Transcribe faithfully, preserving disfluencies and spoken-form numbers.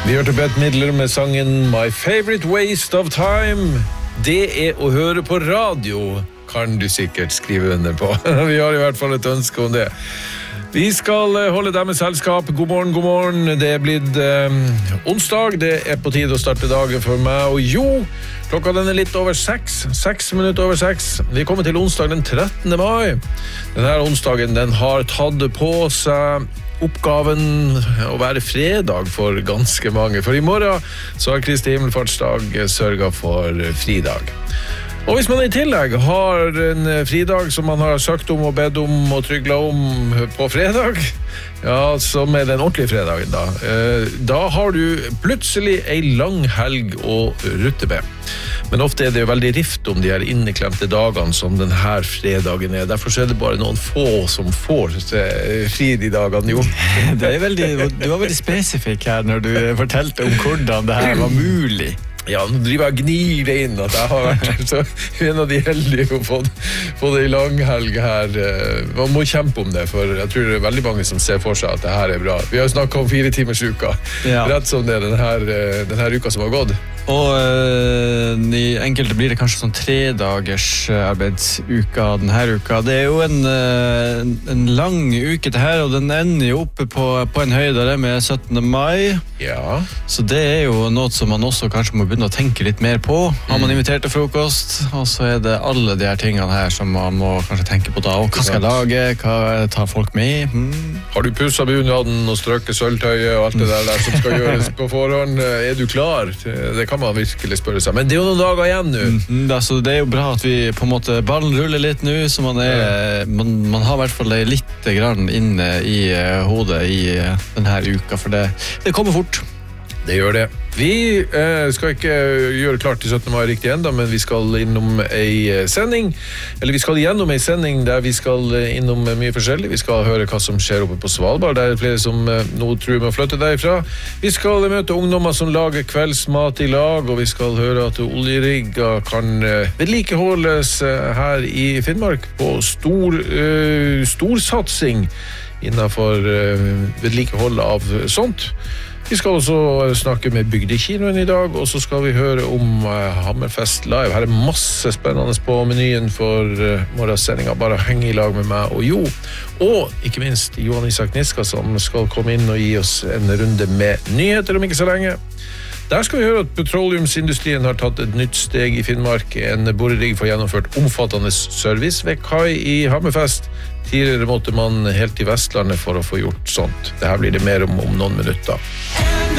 Vi hørte Bette Midler med sangen My Favorite Waste of Time. Det er å høre på radio, kan du sikkert skrive under på. Vi har i hvert fall et ønske om det. Vi skal holde deg med selskap. God morgen, god morgen. Det er blitt eh, onsdag. Det er på tide å starte dagen for meg. Og jo, klokka den er litt over seks. Seks minutter over seks. Vi kommer til onsdag den trettende mai. Denne onsdagen, den har tatt på seg oppgaven å være fredag for ganske mange. For i morgen så har Kristi himmelfartsdag sørget for fridag. Og hvis man i tillegg har en fridag som man har sagt om og bedt om og tryglet om på fredag, ja, som er den ordentlige fredagen da, da har du plutselig en lang helg å rutte med. Men ofte er det jo veldig rift om de her inneklemte dagene som denne fredagen er. Derfor er det bare noen få som får fri de dagene. Jo. Det er veldig, du var veldig spesifikk her når du fortalte om hvordan det her var mulig. Ja, nå driver jeg og gnir det inn at jeg har vært så en av de heldige å få, få det i langhelg her. Man må kjempe om det, for jeg tror det er veldig mange som ser for seg at det her er bra. Vi har jo snakket om fire timers uka, ja. Rett som det er denne, denne uka som har gått. Og øh, i enkelte blir det kanskje sånn tre dagers arbeidsuka denne uka. Det er jo en, øh, en lang uke til her, og den ender jo oppe på, på en høydere med syttende mai. Ja. Så det er jo noe som man også kanskje må begynne å tenke litt mer på. Har man invitert til frokost, og så er det alle de her tingene her som man må kanskje tenke på da. Og hva skal jeg lage? Hva tar folk med? Hmm. Har du pusset bunaden og strøkket sølvtøyet og alt det der, der som skal gjøres på forhånd? Er du klar? Det kan man virkelig spørre seg. Men det er jo noen dager igjen nå. Mm, altså, det er jo bra at vi på en måte ballen ruller litt nå, så man, er, man, man har i hvert fall litt grann inne i uh, hodet i uh, denne uka, for det, det kommer fort. Det gjør det. Vi eh, skal ikke gjøre klart til syttende mai riktig enda, men vi skal innom ei sending, eller vi skal gjennom ei sending der vi skal innom mye forskjellig. Vi skal høre hva som skjer oppe på Svalbard. Det er flere som eh, nå tror med å flytte derifra. Vi skal møte ungdommer som lager kveldsmat i lag, og vi skal høre at oljerigger kan eh, vedlikeholdes eh, her i Finnmark på stor, eh, stor satsing innenfor eh, vedlikehold av sånt. Vi skal også snakke med Bygdekinoen i dag, og så skal vi høre om uh, Hammerfest Live. Her er masse spennende på menyen for uh, morgensendingen. Bare heng i lag med meg og Jo. Og ikke minst Johan Isak Niska, som skal komme inn og gi oss en runde med nyheter om ikke så lenge. Der skal vi høre at petroleumsindustrien har tatt et nytt steg i Finnmark. En borerigg får gjennomført omfattende service ved kai i Hammerfest. Tidligere måtte man helt til Vestlandet for å få gjort sånt. Det her blir det mer om om noen minutter.